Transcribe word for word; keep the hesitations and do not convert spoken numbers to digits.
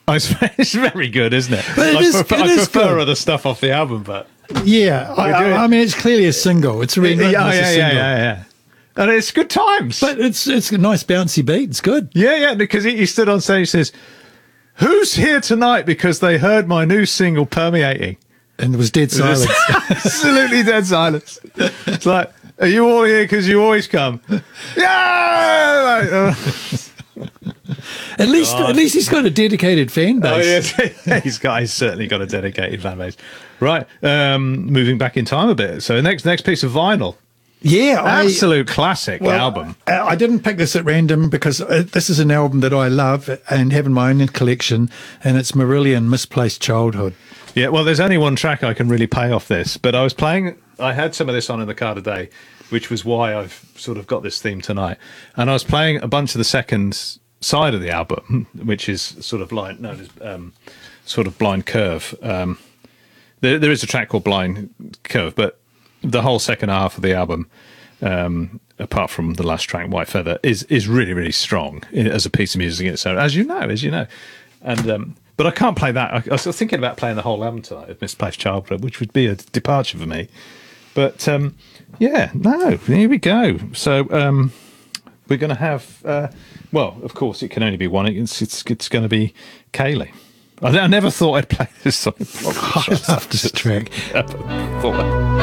Oh, it's, it's very good, isn't it? But it I is- prefer, it I is prefer good. other stuff off the album, but Yeah, I, do it. I, I mean, it's clearly a single. It's really yeah, written as a yeah, single. yeah, yeah, yeah. And it's good times. But it's it's a nice bouncy beat. It's good. yeah, yeah, because he, he stood on stage and says, "Who's here tonight because they heard my new single Permeating?" And there was dead silence. Absolutely dead silence. It's like, are you all here because you always come? Yeah! Like, uh, At least, at least he's got a dedicated fan oh, base. yes. he's, got, he's certainly got a dedicated fan base. Right, um, moving back in time a bit. So next next piece of vinyl. Yeah, I, Absolute classic well, album. I I didn't pick this at random because uh, this is an album that I love and have in my own collection, and it's Marillion, Misplaced Childhood. Yeah, well, there's only one track I can really play off this, but I was playing, I had some of this on in the car today, which was why I've sort of got this theme tonight. And I was playing a bunch of the second side of the album, which is sort of like known as um, sort of Blind Curve. Um, there, there is a track called Blind Curve, but the whole second half of the album, um, apart from the last track, White Feather, is is really, really strong as a piece of music in itself, as you know, as you know. And um, but I can't play that. I, I was thinking about playing the whole album tonight of Misplaced Childhood, which would be a departure for me. But um, yeah, no, here we go. So um, we're going to have, uh, well, of course, it can only be one. It's it's, it's going to be Kayleigh. I, I never thought I'd play this song. I love this track. Thought-